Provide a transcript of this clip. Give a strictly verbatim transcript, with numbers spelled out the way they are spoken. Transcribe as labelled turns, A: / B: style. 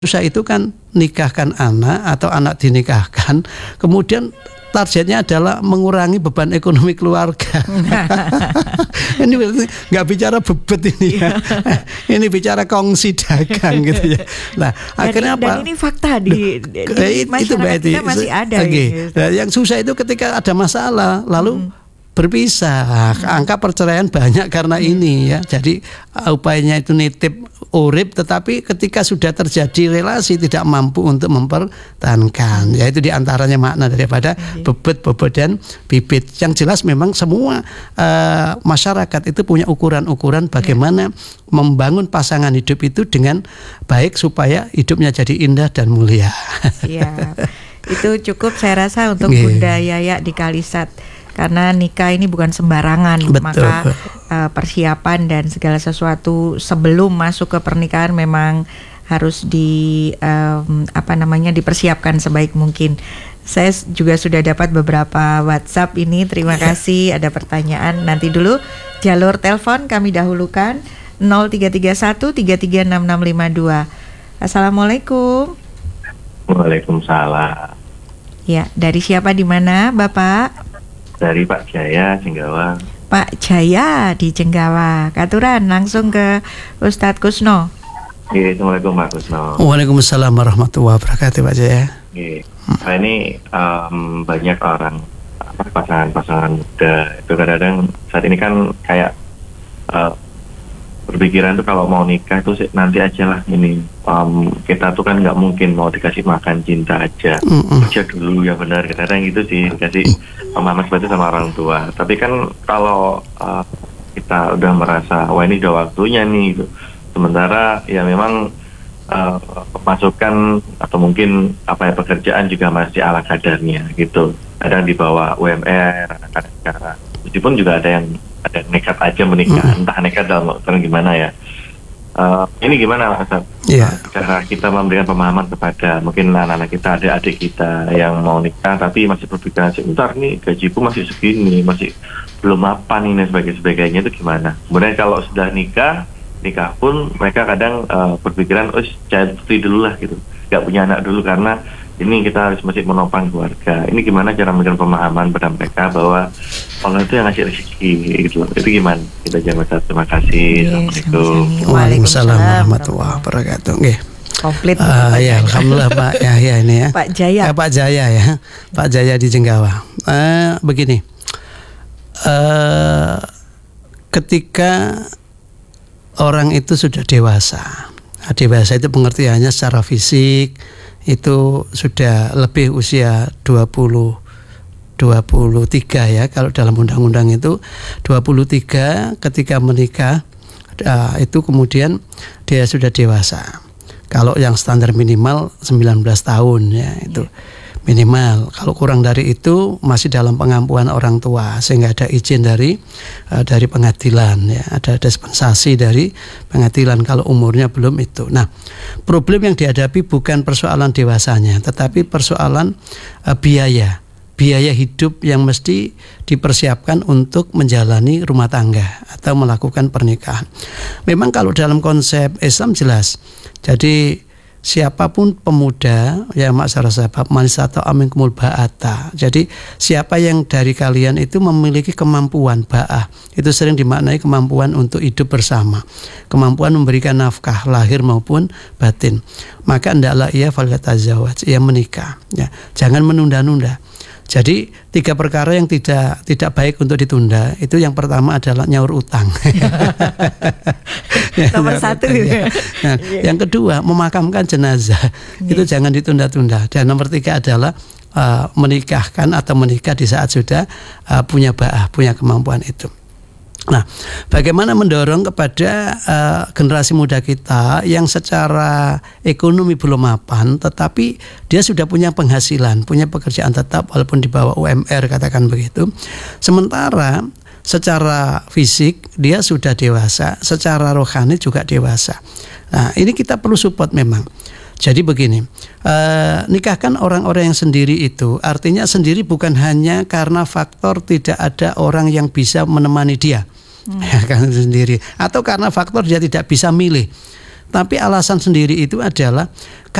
A: susah itu kan nikahkan anak atau anak dinikahkan, kemudian targetnya adalah mengurangi beban ekonomi keluarga. Ini berarti nggak bicara bebet ini ya. Ini bicara kongsi dagang gitu ya. Nah, dan, akhirnya apa?
B: Dan ini fakta di, di, di masyarakat itu, kita masih ada.
A: Okay.
B: Gitu.
A: Nah, yang susah itu ketika ada masalah lalu hmm. berpisah. Angka perceraian banyak karena hmm. ini ya. Jadi upayanya itu nitip urip, tetapi ketika sudah terjadi relasi tidak mampu untuk mempertahankan. Yaitu diantaranya makna daripada okay. bebet, bobot dan bibit. Yang jelas memang semua uh, masyarakat itu punya ukuran-ukuran bagaimana yeah. membangun pasangan hidup itu dengan baik supaya hidupnya jadi indah dan mulia.
B: Iya, itu cukup saya rasa untuk yeah. Bunda Yaya di Kalisat. Karena nikah ini bukan sembarangan. Betul. Maka uh, persiapan dan segala sesuatu sebelum masuk ke pernikahan memang harus di um, apa namanya dipersiapkan sebaik mungkin. Saya juga sudah dapat beberapa WhatsApp ini. Terima kasih. Ada pertanyaan. Nanti dulu jalur telepon kami dahulukan nol tiga tiga satu tiga tiga enam enam lima dua. Assalamualaikum.
C: Waalaikumsalam.
B: Ya, dari siapa di mana, Bapak?
C: Dari Pak Jaya, Jenggawa.
B: Pak Jaya di Jenggawa. Katuran langsung ke Ustadz Kusno.
C: Iya, Assalamualaikum Pak Kusno.
A: Waalaikumsalam warahmatullahi wabarakatuh Pak Jaya.
C: Iya, nah, ini um, banyak orang apa, pasangan-pasangan muda itu kadang-kadang saat ini kan kayak uh, berpikiran tuh kalau mau nikah tuh nanti aja lah ini um, kita tuh kan nggak mungkin mau dikasih makan cinta aja mm-mm. kerja dulu ya benar kadang-kadang gitu sih dikasih pemahaman seperti itu sama orang tua. Tapi kan kalau uh, kita udah merasa wah ini udah waktunya nih gitu. Sementara ya memang uh, pemasukan atau mungkin apa ya pekerjaan juga masih ala kadarnya gitu. Kadang di bawah U M R, kadang-kadang meskipun juga ada yang ada nekat aja menikah, mm. entah nekat dalam waktu gimana ya. Uh, ini gimana Mas? Yeah. Cara kita memberikan pemahaman kepada mungkin anak-anak kita, adik-adik kita yang mau nikah tapi masih berpikiran sebentar nih gajiku masih segini, masih belum apa nih dan sebagainya itu gimana? Kemudian kalau sudah nikah, nikah pun mereka kadang uh, berpikiran, oh child free dulu lah gitu, nggak punya anak dulu karena ini kita harus masih menopang keluarga. Ini gimana cara memberikan pemahaman pada mereka bahwa Allah itu yang ngasih rezeki gitu. Itu gimana? Kita jangan lupa. Terima kasih. Assalamualaikum.
A: Waalaikumsalam warahmatullahi wabarakatuh. Nggih.
B: Komplit.
A: Uh, ya, alhamdulillah Pak Yahya ini ya.
B: Pak Jaya.
A: Eh, Pak Jaya ya. Pak Jaya di Jenggawa. Uh, begini. Uh, ketika orang itu sudah dewasa. Nah, dewasa itu pengertiannya secara fisik itu sudah lebih usia dua puluh dua puluh tiga ya, kalau dalam undang-undang itu dua puluh tiga ketika menikah uh, itu kemudian dia sudah dewasa. Kalau yang standar minimal sembilan belas tahun ya itu minimal. Kalau kurang dari itu masih dalam pengampuan orang tua sehingga ada izin dari uh, dari pengadilan ya, ada dispensasi dari pengadilan kalau umurnya belum itu. Nah, problem yang dihadapi bukan persoalan dewasanya, tetapi persoalan uh, biaya. Biaya hidup yang mesti dipersiapkan untuk menjalani rumah tangga atau melakukan pernikahan. Memang kalau dalam konsep Islam jelas. Jadi siapapun pemuda ya maksara sabab manisata amin kumul ba'ata. Jadi siapa yang dari kalian itu memiliki kemampuan ba'ah, itu sering dimaknai kemampuan untuk hidup bersama, kemampuan memberikan nafkah lahir maupun batin, maka hendaklah ia falyatazawwaj, ia menikah ya. Jangan menunda-nunda. Jadi tiga perkara yang tidak tidak baik untuk ditunda itu yang pertama adalah nyaur utang.
B: Nomor satu.
A: Ya. Nah, yang kedua memakamkan jenazah yeah. itu jangan ditunda-tunda. Dan nomor tiga adalah uh, menikahkan atau menikah di saat sudah uh, punya ba'ah, punya kemampuan itu. Nah, bagaimana mendorong kepada uh, generasi muda kita yang secara ekonomi belum mapan, tetapi dia sudah punya penghasilan, punya pekerjaan tetap walaupun di bawah U M R katakan begitu. Sementara secara fisik dia sudah dewasa, secara rohani juga dewasa. Nah, ini kita perlu support memang. Jadi begini, uh, nikahkan orang-orang yang sendiri itu artinya sendiri bukan hanya karena faktor tidak ada orang yang bisa menemani dia, hmm. ya kan sendiri, atau karena faktor dia tidak bisa milih. Tapi alasan sendiri itu adalah